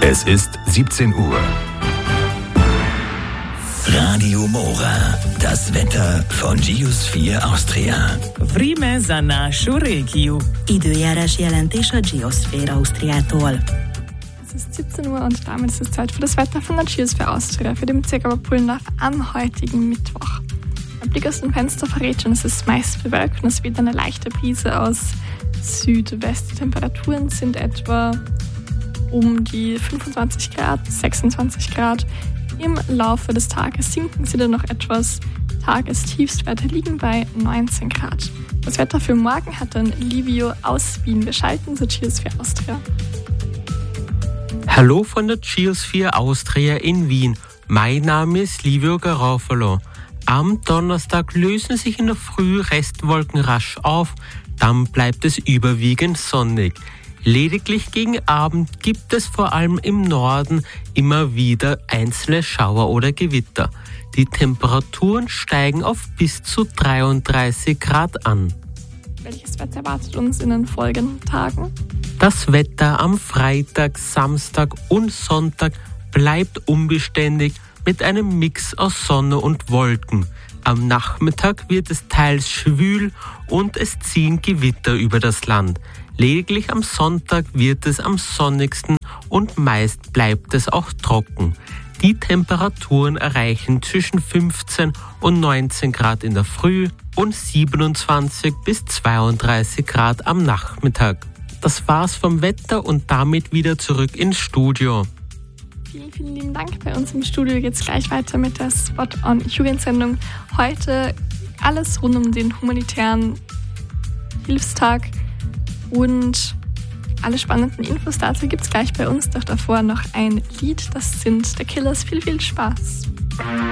Es ist 17 Uhr. Radio Mora, das Wetter von Geosphere Austria. Vreme za našu regiju. Időjárás jelentés a Geosphere Austriától. Es ist 17 Uhr und damit ist es Zeit für das Wetter von der Geosphere Austria für den Bezirk Oberpullendorf am heutigen Mittwoch. Ein Blick aus dem Fenster verrät schon, es ist meist bewölkt und es weht eine leichte Brise aus Südwest. Die Temperaturen sind etwa um die 25 Grad, 26 Grad. Im Laufe des Tages sinken sie dann noch etwas. Tagestiefstwerte liegen bei 19 Grad. Das Wetter für morgen hat dann Livio aus Wien. Wir schalten zur Geosphere Austria. Hallo von der Geosphere Austria in Wien. Mein Name ist Livio Garofalo. Am Donnerstag lösen sich in der Früh Restwolken rasch auf, dann bleibt es überwiegend sonnig. Lediglich gegen Abend gibt es vor allem im Norden immer wieder einzelne Schauer oder Gewitter. Die Temperaturen steigen auf bis zu 33 Grad an. Welches Wetter erwartet uns in den folgenden Tagen? Das Wetter am Freitag, Samstag und Sonntag bleibt unbeständig mit einem Mix aus Sonne und Wolken. Am Nachmittag wird es teils schwül und es ziehen Gewitter über das Land. Lediglich am Sonntag wird es am sonnigsten und meist bleibt es auch trocken. Die Temperaturen erreichen zwischen 15 und 19 Grad in der Früh und 27 bis 32 Grad am Nachmittag. Das war's vom Wetter und damit wieder zurück ins Studio. Vielen, vielen lieben Dank. Bei uns im Studio geht es gleich weiter mit der Spot-on-Jugendsendung. Heute alles rund um den humanitären Hilfstag und alle spannenden Infos dazu gibt es gleich bei uns. Doch davor noch ein Lied, das sind The Killers. Viel, viel Spaß.